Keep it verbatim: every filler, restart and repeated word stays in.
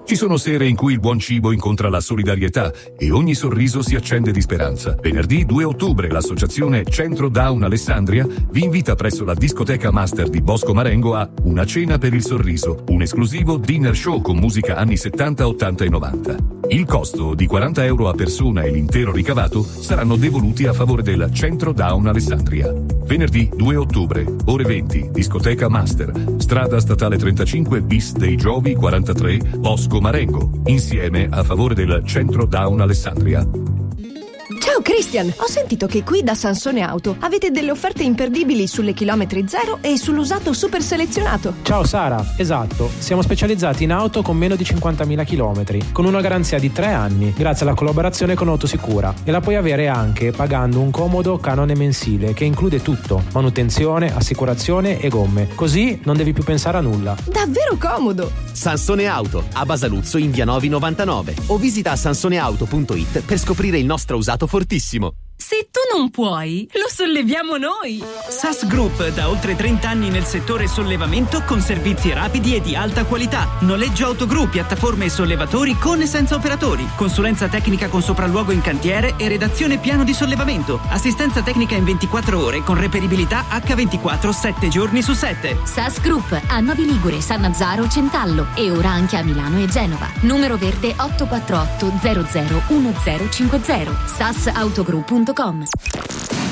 Ci sono sere in cui il buon cibo incontra la solidarietà e ogni sorriso si accende di speranza. Venerdì due ottobre l'associazione Centro Down Alessandria vi invita presso la discoteca Master di Bosco Marengo a Una cena per il sorriso, un esclusivo dinner show con musica anni settanta, ottanta e novanta. Il costo di quaranta euro a persona e l'intero ricavato saranno devoluti a favore del Centro Down Alessandria. Venerdì due ottobre, ore venti, discoteca Master, strada statale trentacinque bis dei Giovi quarantatré, Bosco Marengo, insieme a favore del Centro Down Alessandria. Ciao Christian, ho sentito che qui da Sansone Auto avete delle offerte imperdibili sulle chilometri zero e sull'usato super selezionato. Ciao Sara, esatto, siamo specializzati in auto con meno di cinquantamila chilometri, con una garanzia di tre anni, grazie alla collaborazione con Autosicura, e la puoi avere anche pagando un comodo canone mensile che include tutto: manutenzione, assicurazione e gomme, così non devi più pensare a nulla. Davvero comodo! Sansone Auto, a Basaluzzo in via Novi novantanove, o visita sansoneauto punto it per scoprire il nostro usato fortissimo. Se tu non puoi, lo solleviamo noi! S A S Group, da oltre trenta anni nel settore sollevamento con servizi rapidi e di alta qualità. Noleggio autogru, piattaforme e sollevatori con e senza operatori. Consulenza tecnica con sopralluogo in cantiere e redazione piano di sollevamento. Assistenza tecnica in ventiquattro ore con reperibilità acca ventiquattro, sette giorni su sette. S A S Group a Novi Ligure, Sannazzaro, Centallo e ora anche a Milano e Genova. Numero verde otto quattro otto zero zero uno zero cinque zero. S A S autogru punto com.